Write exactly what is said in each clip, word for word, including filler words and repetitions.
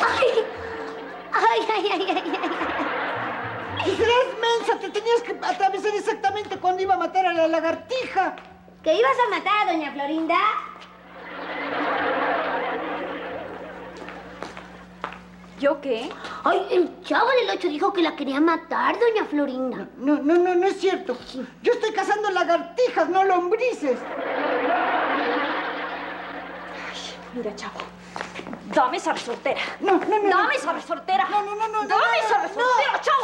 ¡Ay! ¡Ay, ay, ay, ay, ay! ¡Y serás mensa! Te tenías que atravesar exactamente cuando iba a matar a la lagartija. ¿Que ibas a matar a doña Florinda? ¿Yo qué? Ay, el chavo del ocho dijo que la quería matar, doña Florinda. No, no, no, no es cierto. Yo estoy cazando lagartijas, no lombrices. Ay, mira, chavo. Dame esa resortera. No, no, no. Dame esa resortera. No, no, no, no. Dame no, no, esa no, resortera, no. chavo.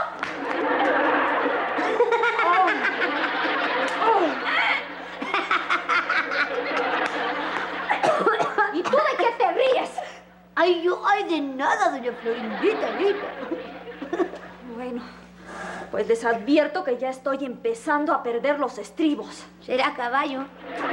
¿Y tú de qué te ríes? Ay, yo, ay, de nada, doña Florindita, Rita. Bueno, pues les advierto que ya estoy empezando a perder los estribos. Será caballo.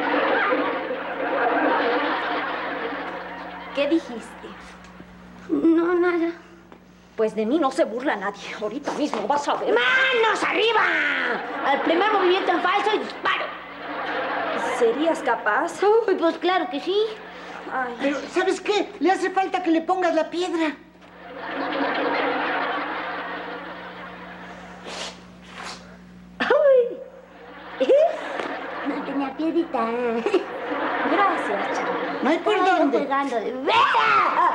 ¿Qué dijiste? No, nada. Pues de mí no se burla nadie. Ahorita mismo vas a ver. ¡Manos arriba! Al primer movimiento en falso y disparo. ¿Serías capaz? Uy, pues claro que sí. Ay. Pero, ¿sabes qué? Le hace falta que le pongas la piedra. Uy. No tenía piedrita. Gracias, chavo. No hay por Ay, yo dónde. jugando de... ¡Venga!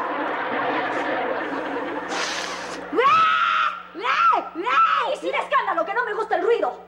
¡Ve! ¡Ve! ¡Ve! Y sin escándalo, que no me gusta el ruido.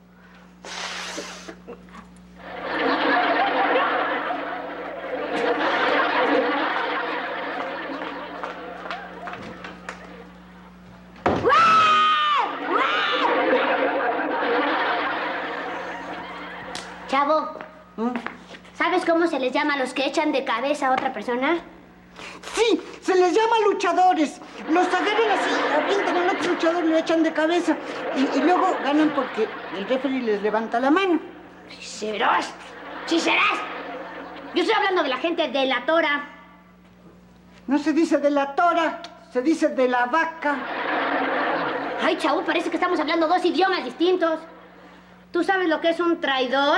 Chavo, ¿sabes cómo se les llama a los que echan de cabeza a otra persona? Sí, se les llama luchadores. Los agarran así, avientan al otro luchador y lo echan de cabeza. Y, y luego ganan porque el referee les levanta la mano. ¡Serás! ¡Sí serás! Yo estoy hablando de la gente de la tora. No se dice de la tora, se dice de la vaca. Ay, chavo, parece que estamos hablando dos idiomas distintos. ¿Tú sabes lo que es un traidor?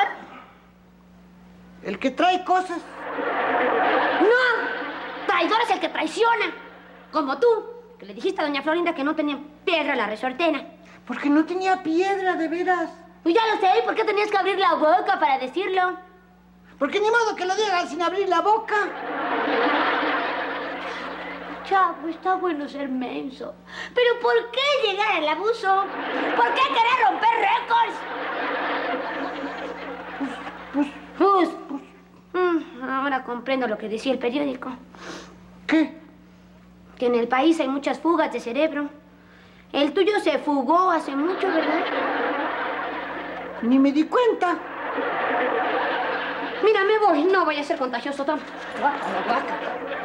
El que trae cosas. ¡No! Traidor es el que traiciona. Como tú, que le dijiste a doña Florinda que no tenía piedra en la resortera. Porque no tenía piedra, de veras. Pues ya lo sé, ¿por qué tenías que abrir la boca para decirlo? Porque ni modo que lo digan sin abrir la boca. Chavo, está bueno ser menso. ¿Pero por qué llegar al abuso? ¿Por qué querer romper récords? Pues, Pues, pues, mm, ahora comprendo lo que decía el periódico. ¿qué? Que en el país hay muchas fugas de cerebro. El tuyo se fugó hace mucho, ¿verdad? Ni me di cuenta. Mira, me voy. No vaya a ser contagioso, Tom. Guácala, guácala.